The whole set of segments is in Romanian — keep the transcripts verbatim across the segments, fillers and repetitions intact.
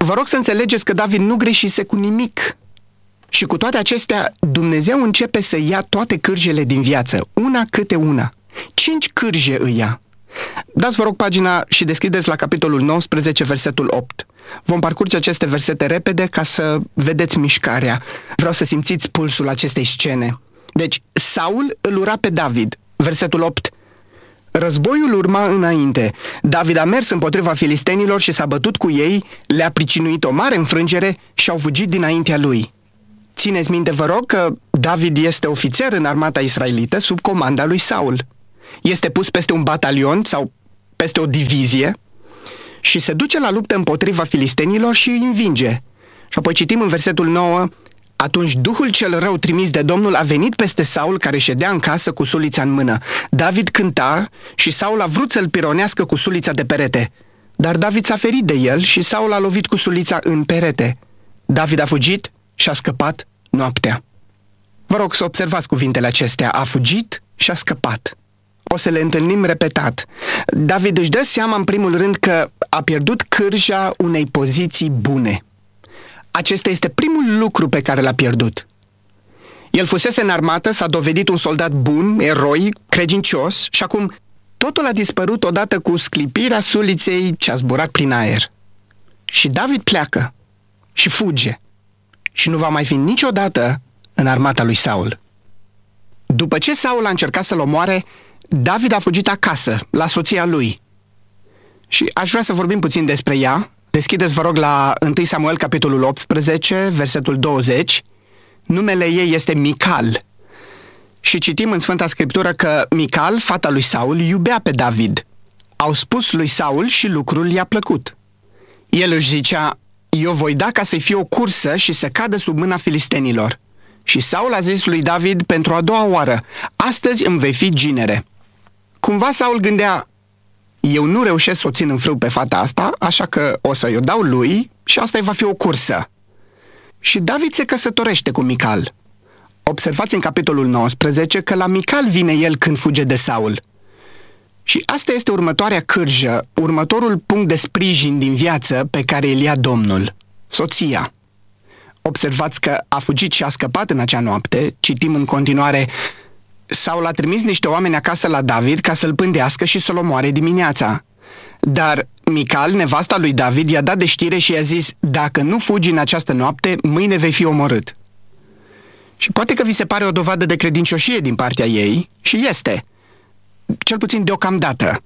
vă rog să înțelegeți că David nu greșise cu nimic. Și cu toate acestea, Dumnezeu începe să ia toate cârjele din viață, una câte una. Cinci cârje îi ia. Dați, vă rog, pagina și deschideți la capitolul nouăsprezece, versetul opt. Vom parcurge aceste versete repede ca să vedeți mișcarea. Vreau să simțiți pulsul acestei scene. Deci, Saul îl ura pe David. Versetul opt. Războiul urma înainte. David a mers împotriva filistenilor și s-a bătut cu ei, le-a pricinuit o mare înfrângere și au fugit dinaintea lui. Țineți minte, vă rog, că David este ofițer în armata israelită sub comanda lui Saul. Este pus peste un batalion sau peste o divizie și se duce la luptă împotriva filistenilor și îi învinge. Și apoi citim în versetul nouă: atunci Duhul cel rău trimis de Domnul a venit peste Saul, care ședea în casă cu sulița în mână. David cânta și Saul a vrut să-l pironească cu sulița de perete. Dar David s-a ferit de el și Saul a lovit cu sulița în perete. David a fugit și a scăpat noaptea. Vă rog să observați cuvintele acestea: a fugit și a scăpat. O să le întâlnim repetat. David își dă seama în primul rând că a pierdut cârja unei poziții bune. Acesta este primul lucru pe care l-a pierdut. El fusese în armată, s-a dovedit un soldat bun, eroi, credincios și acum totul a dispărut odată cu sclipirea suliței ce a zburat prin aer. Și David pleacă și fuge și nu va mai fi niciodată în armata lui Saul. După ce Saul a încercat să-l omoare, David a fugit acasă, la soția lui. Și aș vrea să vorbim puțin despre ea. Deschideți, vă rog, la întâi Samuel, capitolul optsprezece, versetul douăzeci. Numele ei este Mical. Și citim în Sfânta Scriptură că Mical, fata lui Saul, iubea pe David. Au spus lui Saul și lucrul i-a plăcut. El își zicea: eu voi da ca să-i fie o cursă și să cadă sub mâna filistenilor. Și Saul a zis lui David pentru a doua oară: astăzi îmi vei fi ginere. Cumva Saul gândea: eu nu reușesc să o țin în frâu pe fata asta, așa că o să-i o dau lui și asta va fi o cursă. Și David se căsătorește cu Mical. Observați în capitolul nouăsprezece că la Mical vine el când fuge de Saul. Și asta este următoarea cârjă, următorul punct de sprijin din viață pe care îl ia Domnul: soția. Observați că a fugit și a scăpat în acea noapte. Citim în continuare: Saul a trimis niște oameni acasă la David ca să-l pândească și să-l omoare dimineața. Dar Mical, nevasta lui David, i-a dat de știre și i-a zis: dacă nu fugi în această noapte, mâine vei fi omorât. Și poate că vi se pare o dovadă de credincioșie din partea ei, și este, cel puțin deocamdată.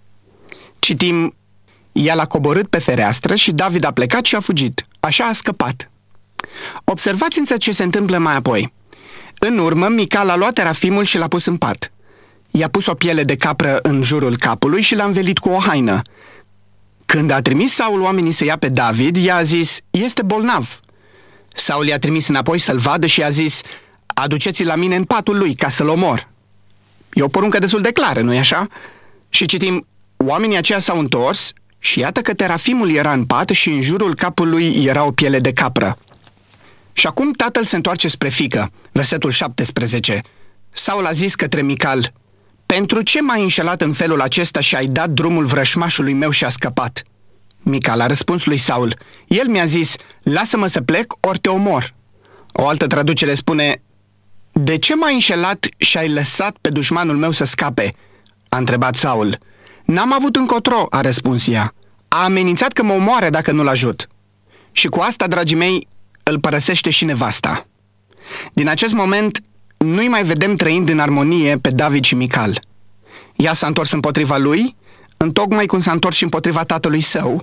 Citim: ea l-a coborât pe fereastră și David a plecat și a fugit. Așa a scăpat. Observați însă ce se întâmplă mai apoi. În urmă, Mical a luat terafimul și l-a pus în pat. I-a pus o piele de capră în jurul capului și l-a învelit cu o haină. Când a trimis Saul oamenii să ia pe David, i-a zis: este bolnav. Saul i-a trimis înapoi să-l vadă și i-a zis: aduceți-l la mine în patul lui ca să-l omor. E o poruncă destul de clară, nu-i așa? Și citim: oamenii aceia s-au întors și iată că terafimul era în pat și în jurul capului era o piele de capră. Și acum tatăl se întoarce spre fiică. Versetul șaptesprezece. Saul a zis către Mical: pentru ce m-ai înșelat în felul acesta și ai dat drumul vrășmașului meu și a scăpat? Mical a răspuns lui Saul: el mi-a zis: lasă-mă să plec, ori te omor. O altă traducere spune: de ce m-ai înșelat și ai lăsat pe dușmanul meu să scape? A întrebat Saul. N-am avut încotro, a răspuns ea. A amenințat că mă omoară dacă nu-l ajut. Și cu asta, dragii mei, îl părăsește și nevasta. Din acest moment nu-i mai vedem trăind în armonie pe David și Mical. Ea s-a întors împotriva lui, întocmai cum s-a întors și împotriva tatălui său,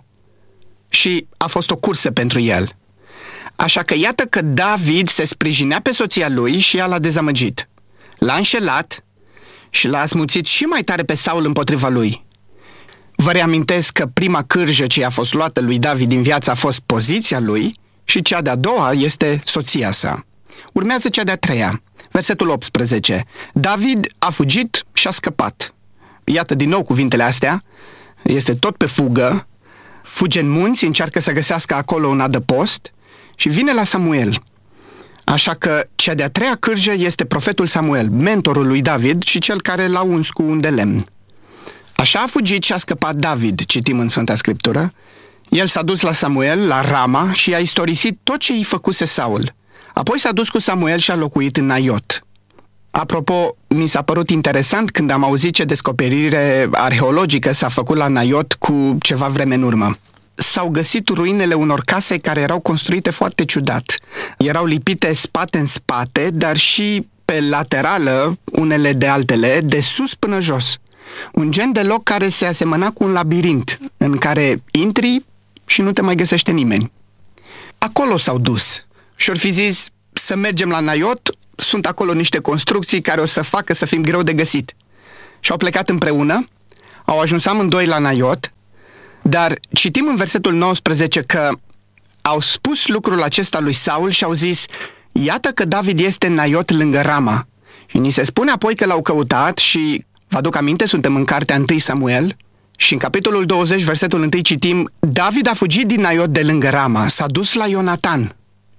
și a fost o cursă pentru el. Așa că iată că David se sprijinea pe soția lui și ea l-a dezamăgit. L-a înșelat și l-a asmuțit și mai tare pe Saul împotriva lui. Vă reamintesc că prima cârjă ce i-a fost luată lui David din viață a fost poziția lui și cea de-a doua este soția sa. Urmează cea de-a treia, versetul optsprezece. David a fugit și a scăpat. Iată din nou cuvintele astea. Este tot pe fugă, fuge în munți, încearcă să găsească acolo un adăpost și vine la Samuel. Așa că cea de-a treia cârjă este profetul Samuel, mentorul lui David și cel care l-a uns cu un de lemn. Așa a fugit și a scăpat David, citim în Sfânta Scriptură, El s-a dus la Samuel, la Rama, și a istorisit tot ce îi făcuse Saul. Apoi s-a dus cu Samuel și a locuit în Naiot. Apropo, mi s-a părut interesant când am auzit ce descoperire arheologică s-a făcut la Naiot cu ceva vreme în urmă. S-au găsit ruinele unor case care erau construite foarte ciudat. Erau lipite spate în spate, dar și pe laterală, unele de altele, de sus până jos. Un gen de loc care se asemăna cu un labirint, în care intri și nu te mai găsește nimeni. Acolo s-au dus și-or fi zis să mergem la Naiot, sunt acolo niște construcții care o să facă să fim greu de găsit. Și au plecat împreună, au ajuns amândoi la Naiot, dar citim în versetul nouăsprezece că au spus lucrul acesta lui Saul și au zis: iată că David este în Naiot lângă Rama. Și ni se spune apoi că l-au căutat și, vă aduc aminte, suntem în cartea întâi Samuel și în capitolul douăzeci, versetul unu citim: David a fugit din Naiot de lângă Rama, s-a dus la Ionatan.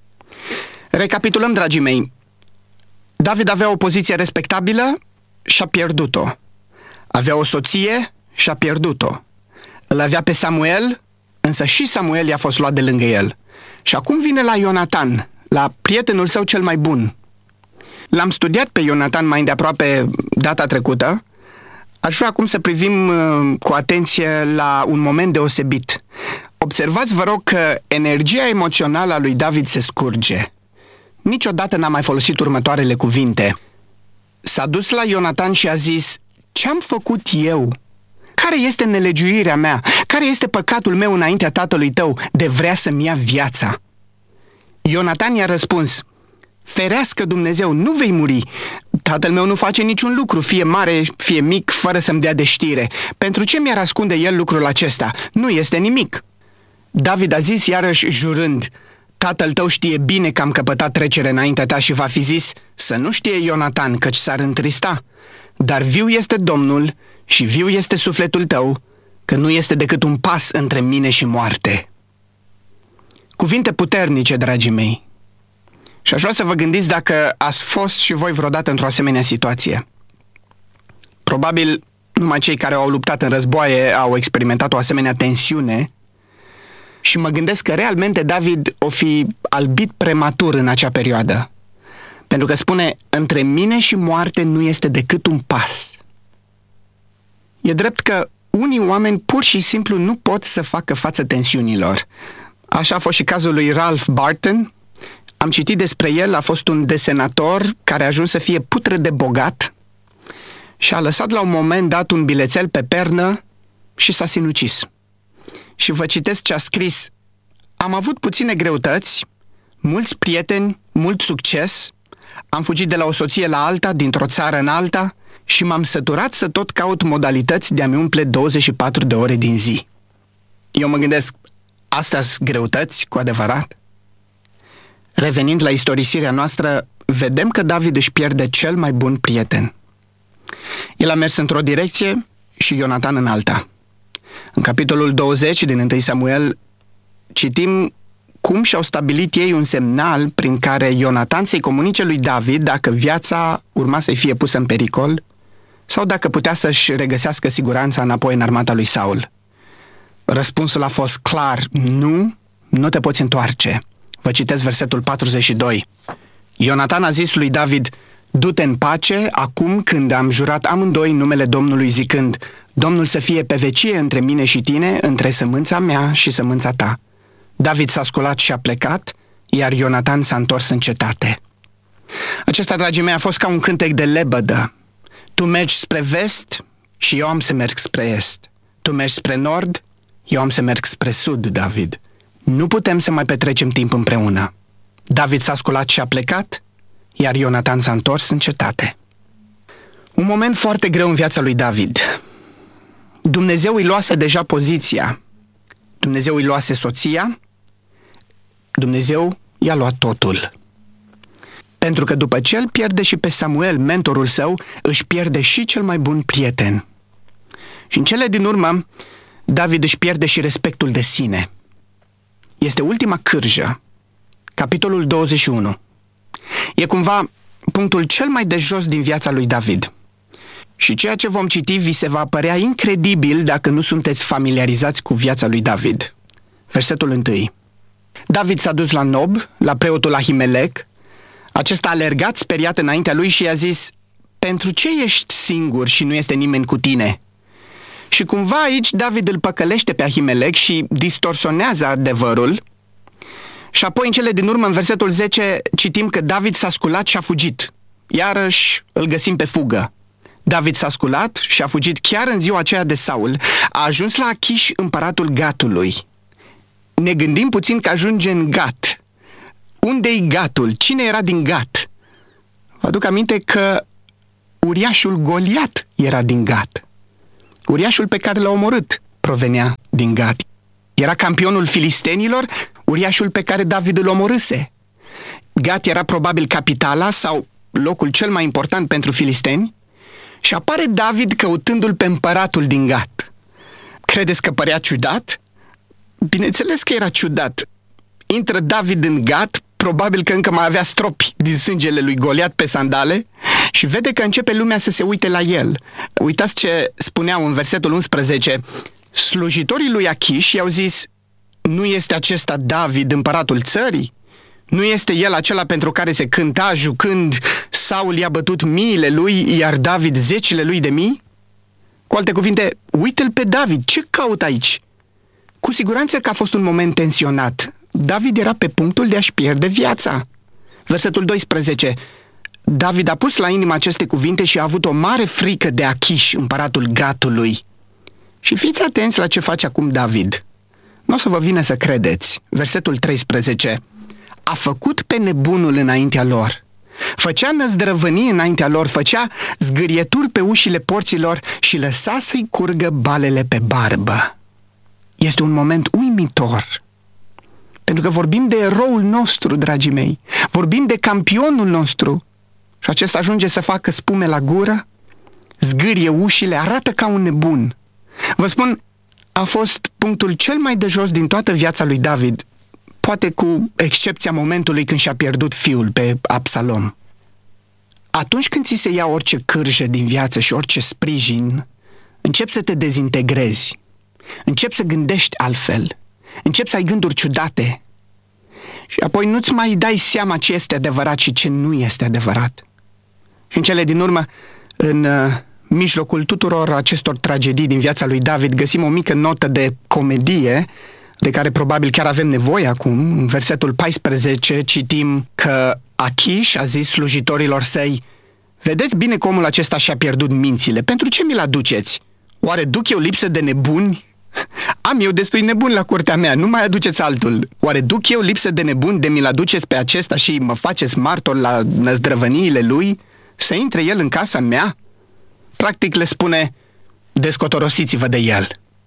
Recapitulăm, dragii mei. David avea o poziție respectabilă și a pierdut-o. Avea o soție și a pierdut-o. Îl avea pe Samuel, însă și Samuel i-a fost luat de lângă el. Și acum vine la Ionatan, la prietenul său cel mai bun. L-am studiat pe Ionatan mai îndeaproape data trecută. Aș vrea acum să privim uh, cu atenție la un moment deosebit. Observați, vă rog, că energia emoțională a lui David se scurge. Niciodată n-a mai folosit următoarele cuvinte. S-a dus la Ionatan și a zis: ce-am făcut eu? Care este nelegiuirea mea? Care este păcatul meu înaintea tatălui tău de vrea să-mi ia viața? Ionatan i-a răspuns: ferească Dumnezeu, nu vei muri. Tatăl meu nu face niciun lucru, fie mare, fie mic, fără să-mi dea de știre. Pentru ce mi-ar ascunde el lucrul acesta? Nu este nimic. David a zis iarăși jurând: tatăl tău știe bine că am căpătat trecere înaintea ta și va fi zis să nu știe Ionatan, căci s-ar întrista. Dar viu este Domnul și viu este sufletul tău, că nu este decât un pas între mine și moarte. Cuvinte puternice, dragii mei. Și aș vrea să vă gândiți dacă ați fost și voi vreodată într-o asemenea situație. Probabil numai cei care au luptat în războaie au experimentat o asemenea tensiune și mă gândesc că realmente David o fi albit prematur în acea perioadă. Pentru că spune: între mine și moarte nu este decât un pas. E drept că unii oameni pur și simplu nu pot să facă față tensiunilor. Așa a fost și cazul lui Ralph Barton. Am citit despre el, a fost un desenator care a ajuns să fie putre de bogat și a lăsat la un moment dat un bilețel pe pernă și s-a sinucis. Și vă citesc ce a scris: am avut puține greutăți, mulți prieteni, mult succes, am fugit de la o soție la alta, dintr-o țară în alta și m-am săturat să tot caut modalități de a-mi umple douăzeci și patru de ore din zi. Eu mă gândesc, astea-s greutăți cu adevărat? Revenind la istorisirea noastră, vedem că David își pierde cel mai bun prieten. El a mers într-o direcție și Ionatan în alta. În capitolul douăzeci din întâi Samuel citim cum și-au stabilit ei un semnal prin care Ionatan să-i comunice lui David dacă viața urma să-i fie pusă în pericol sau dacă putea să-și regăsească siguranța înapoi în armata lui Saul. Răspunsul a fost clar: nu, nu te poți întoarce. Vă citesc versetul patruzeci și doi. Ionatan a zis lui David: du-te în pace, acum când am jurat amândoi numele Domnului zicând: Domnul să fie pe vecie între mine și tine, între sămânța mea și sămânța ta. David s-a sculat și a plecat, iar Ionatan s-a întors în cetate. Acesta, dragii mei, a fost ca un cântec de lebădă. Tu mergi spre vest și eu am să merg spre est. Tu mergi spre nord, eu am să merg spre sud, David. Nu putem să mai petrecem timp împreună. David s-a sculat și a plecat, iar Ionatan s-a întors în cetate. Un moment foarte greu în viața lui David. Dumnezeu îi luase deja poziția. Dumnezeu îi luase soția. Dumnezeu i-a luat totul. Pentru că după ce îl pierde și pe Samuel, mentorul său, își pierde și cel mai bun prieten. Și în cele din urmă, David își pierde și respectul de sine. Este ultima cârjă, capitolul douăzeci și unu. E cumva punctul cel mai de jos din viața lui David. Și ceea ce vom citi vi se va părea incredibil dacă nu sunteți familiarizați cu viața lui David. versetul unu. David s-a dus la Nob, la preotul Ahimelec. Acesta a alergat speriat înaintea lui și i-a zis: pentru ce ești singur și nu este nimeni cu tine? Și cumva aici David îl păcălește pe Ahimelec și distorsionează adevărul. Și apoi în cele din urmă, în versetul zece, citim că David s-a sculat și a fugit. Iarăși îl găsim pe fugă. David s-a sculat și a fugit chiar în ziua aceea de Saul. A ajuns la Achish, împăratul Gatului. Ne gândim puțin că ajunge în Gat. Unde-i Gatul? Cine era din Gat? Vă aduc aminte că uriașul Goliat era din Gat. Uriașul pe care l-a omorât provenea din Gat. Era campionul filistenilor, uriașul pe care David îl omorâse. Gat era probabil capitala sau locul cel mai important pentru filisteni și apare David căutându-l pe împăratul din Gat. Credeți că părea ciudat? Bineînțeles că era ciudat. Intră David în Gat, probabil că încă mai avea stropi din sângele lui Goliat pe sandale și vede că începe lumea să se uite la el. Uitați ce spuneau în versetul unsprezece. Slujitorii lui Achish i-au zis: nu este acesta David, împăratul țării? Nu este el acela pentru care se cânta jucând: Saul i-a bătut miile lui, iar David zecile lui de mii? Cu alte cuvinte, uite-l pe David, ce caut aici? Cu siguranță că a fost un moment tensionat. David era pe punctul de a-și pierde viața. Versetul doisprezece. David a pus la inimă aceste cuvinte și a avut o mare frică de Achish, împăratul Gatului. Și fiți atenți la ce face acum David. Nu o să vă vină să credeți. Versetul treisprezece. A făcut pe nebunul înaintea lor. Făcea năzdrăvănii înaintea lor, făcea zgârieturi pe ușile porților și lăsa să-i curgă balele pe barbă. Este un moment uimitor. Pentru că vorbim de eroul nostru, dragii mei. Vorbim de campionul nostru. Și acesta ajunge să facă spume la gură, zgârie ușile, arată ca un nebun. Vă spun, a fost punctul cel mai de jos din toată viața lui David, poate cu excepția momentului când și-a pierdut fiul pe Absalom. Atunci când ți se ia orice cârjă din viață și orice sprijin, începi să te dezintegrezi, începi să gândești altfel, începi să ai gânduri ciudate și apoi nu-ți mai dai seama ce este adevărat și ce nu este adevărat. Și în cele din urmă, în uh, mijlocul tuturor acestor tragedii din viața lui David, găsim o mică notă de comedie, de care probabil chiar avem nevoie acum. În versetul paisprezece citim că Achish a zis slujitorilor săi: vedeți bine că omul acesta și-a pierdut mințile, pentru ce mi-l aduceți? Oare duc eu lipsă de nebuni? Am eu destui nebuni la curtea mea, nu mai aduceți altul. Oare duc eu lipsă de nebuni de mi-l aduceți pe acesta și mă faceți martor la năzdrăvăniile lui? Să intre el în casa mea? Practic le spune: descotorosiți-vă de el.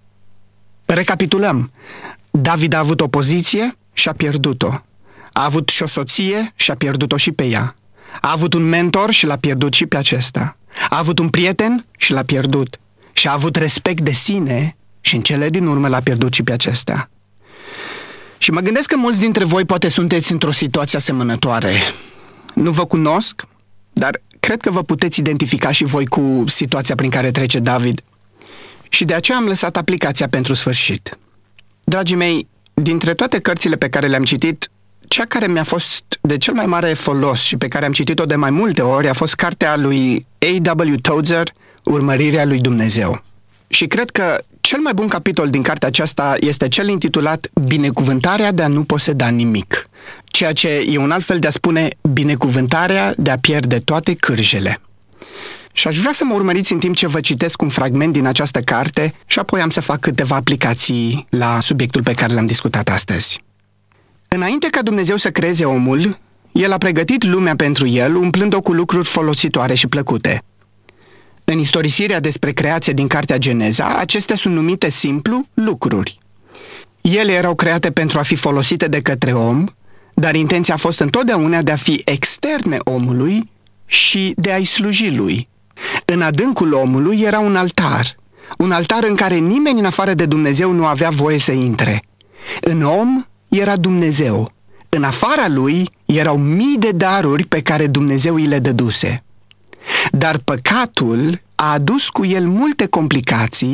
Recapitulăm. David a avut o poziție și a pierdut-o. A avut și o soție și a pierdut-o și pe ea. A avut un mentor și l-a pierdut și pe acesta. A avut un prieten și l-a pierdut. Și a avut respect de sine și în cele din urmă l-a pierdut și pe acesta. Și mă gândesc că mulți dintre voi poate sunteți într-o situație asemănătoare. Nu vă cunosc, dar cred că vă puteți identifica și voi cu situația prin care trece David. Și de aceea am lăsat aplicația pentru sfârșit. Dragii mei, dintre toate cărțile pe care le-am citit, cea care mi-a fost de cel mai mare folos și pe care am citit-o de mai multe ori a fost cartea lui A W Tozer, Urmărirea lui Dumnezeu. Și cred că cel mai bun capitol din cartea aceasta este cel intitulat Binecuvântarea de a nu poseda nimic, ceea ce e un alt fel de a spune binecuvântarea de a pierde toate cârjele. Și aș vrea să mă urmăriți în timp ce vă citesc un fragment din această carte și apoi am să fac câteva aplicații la subiectul pe care l-am discutat astăzi. Înainte ca Dumnezeu să creeze omul, El a pregătit lumea pentru el, umplând-o cu lucruri folositoare și plăcute. În istorisirea despre creație din cartea Geneza, acestea sunt numite simplu lucruri. Ele erau create pentru a fi folosite de către om, dar intenția a fost întotdeauna de a fi externe omului și de a-i sluji lui. În adâncul omului era un altar, un altar în care nimeni în afară de Dumnezeu nu avea voie să intre. În om era Dumnezeu, în afara lui erau mii de daruri pe care Dumnezeu îi le dăduse. Dar păcatul a adus cu el multe complicații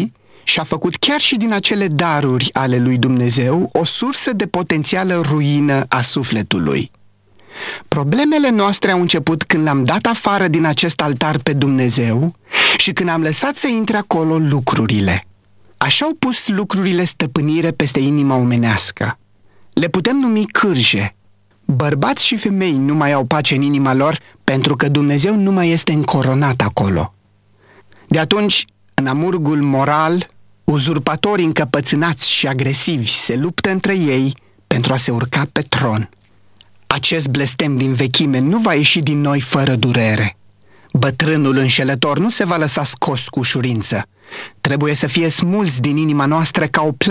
și a făcut chiar și din acele daruri ale lui Dumnezeu o sursă de potențială ruină a sufletului. Problemele noastre au început când l-am dat afară din acest altar pe Dumnezeu și când am lăsat să intre acolo lucrurile. Așa au pus lucrurile stăpânire peste inima omenească. Le putem numi cârje. Bărbați și femei nu mai au pace în inima lor pentru că Dumnezeu nu mai este încoronat acolo. De atunci, în amurgul moral, uzurpatorii încăpățânați și agresivi se luptă între ei pentru a se urca pe tron. Acest blestem din vechime nu va ieși din noi fără durere. Bătrânul înșelător nu se va lăsa scos cu ușurință. Trebuie să fie smuls din inima noastră ca o